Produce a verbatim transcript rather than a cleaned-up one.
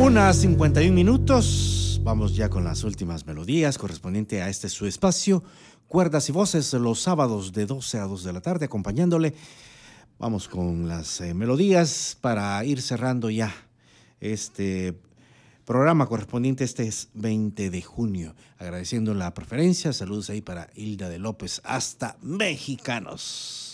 Una cincuenta y un minutos. Vamos ya con las últimas melodías correspondiente a este su espacio. Cuerdas y voces los sábados de doce a dos de la tarde acompañándole. Vamos con las eh, melodías para ir cerrando ya este programa correspondiente. Este es veinte de junio. Agradeciendo la preferencia. Saludos ahí para Hilda de López hasta Mexicanos.